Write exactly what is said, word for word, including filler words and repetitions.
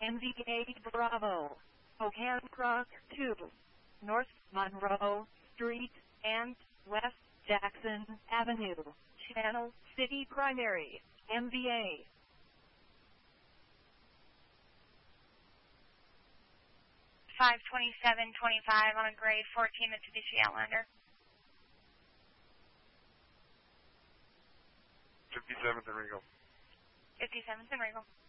M V A Bravo, Ocancroft two, North Monroe Street, and West Jackson Avenue, Channel City Primary, M V A. five twenty-seven twenty-five on a grade fourteen Mitsubishi Outlander. fifty-seventh and Regal. fifty-seventh and Regal.